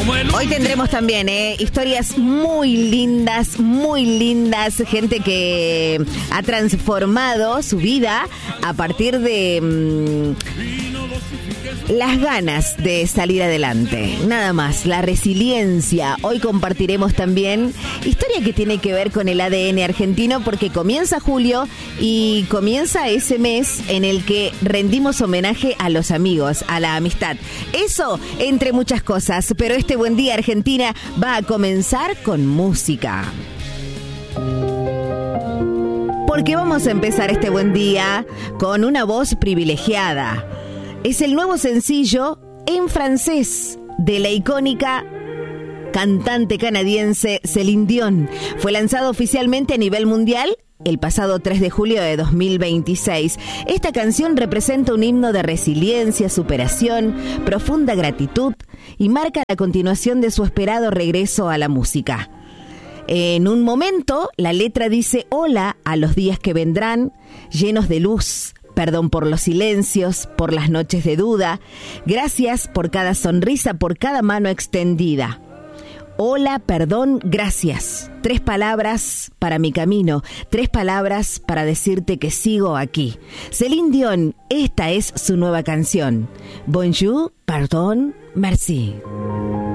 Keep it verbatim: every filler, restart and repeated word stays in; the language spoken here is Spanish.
Hoy tendremos también eh, historias muy lindas, muy lindas, gente que ha transformado su vida a partir de mmm, las ganas de salir adelante, nada más, la resiliencia. Hoy compartiremos también historia que tiene que ver con el A D N argentino, porque comienza julio y comienza ese mes en el que rendimos homenaje a los amigos, a la amistad. Eso entre muchas cosas, pero este Buen Día Argentina va a comenzar con música. Porque vamos a empezar este buen día con una voz privilegiada. Es el nuevo sencillo en francés de la icónica cantante canadiense Céline Dion. Fue lanzado oficialmente a nivel mundial el pasado tres de julio de dos mil veintiséis. Esta canción representa un himno de resiliencia, superación, profunda gratitud y marca la continuación de su esperado regreso a la música. En un momento, la letra dice hola a los días que vendrán, llenos de luz. Perdón por los silencios, por las noches de duda. Gracias por cada sonrisa, por cada mano extendida. Hola, perdón, gracias. Tres palabras para mi camino. Tres palabras para decirte que sigo aquí. Céline Dion, esta es su nueva canción. Bonjour, pardon, merci.